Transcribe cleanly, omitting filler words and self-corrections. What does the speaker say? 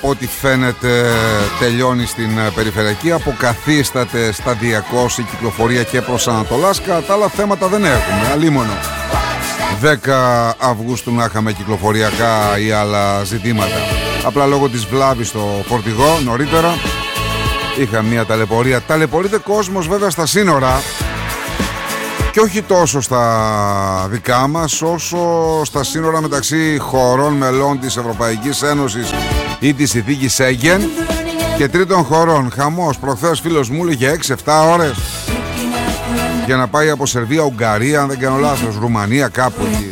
ό,τι φαίνεται τελειώνει στην περιφερειακή. Αποκαθίσταται σταδιακώς η κυκλοφορία και προς Ανατολάς. Κατά άλλα θέματα δεν έχουμε. Αλίμονο 10 Αυγούστου να είχαμε κυκλοφοριακά ή άλλα ζητήματα. Απλά λόγω της βλάβης στο φορτηγό νωρίτερα είχα μια ταλαιπωρία. Ταλαιπωρείται κόσμος βέβαια στα σύνορα, και όχι τόσο στα δικά μας όσο στα σύνορα μεταξύ χωρών μελών της Ευρωπαϊκής Ένωσης ή της συνθήκης Σέγγεν και τρίτων χωρών. Χαμός. Προχθές φίλος μου έλεγε 6-7 ώρες για να πάει από Σερβία, Ουγγαρία, αν δεν κάνω λάθος, Ρουμανία, κάπου εκεί.